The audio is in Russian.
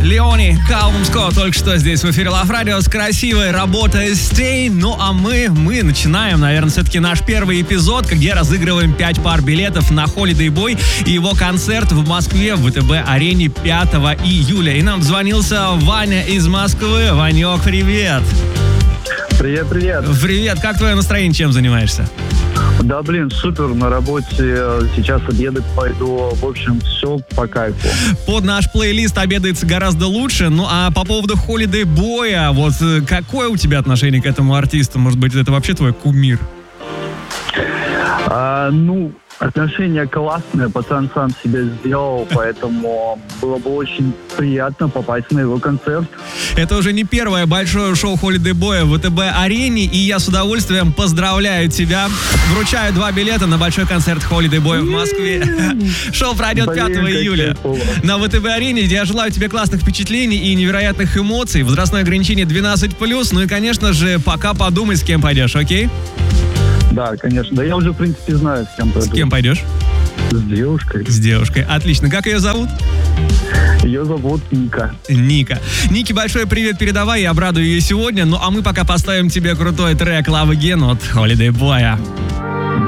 Леони, Калум Скотт только что здесь в эфире Love Radio с красивой работой Stay. Ну а мы начинаем, наверное, все-таки наш первый эпизод, где разыгрываем 5 пар билетов на Holiday Boy и его концерт в Москве в ВТБ-арене 5 июля. И нам дозвонился Ваня из Москвы. Ванек, привет! Привет. Привет, как твое настроение, чем занимаешься? Да, супер, на работе, сейчас обедать пойду, в общем, все по кайфу. Под наш плейлист обедается гораздо лучше, ну а по поводу Holiday Boy, вот какое у тебя отношение к этому артисту? Может быть, это вообще твой кумир? Отношения классные, пацан сам себя сделал, поэтому было бы очень приятно попасть на его концерт. Это уже не первое большое шоу Holiday Boy в ВТБ-арене, и я с удовольствием поздравляю тебя. Вручаю 2 билета на большой концерт Holiday Boy в Москве. Шоу пройдет 5 июля на ВТБ-арене. Я желаю тебе классных впечатлений и невероятных эмоций. Возрастное ограничение 12+. Ну и, конечно же, пока подумай, с кем пойдешь, окей? Да, конечно. Да я уже, в принципе, знаю, с кем пойду. С кем пойдешь? С девушкой. С девушкой. Отлично. Как ее зовут? Ее зовут Ника. Нике большой привет передавай, я обрадую ее сегодня. Ну а мы пока поставим тебе крутой трек Love Again от Holiday Boy.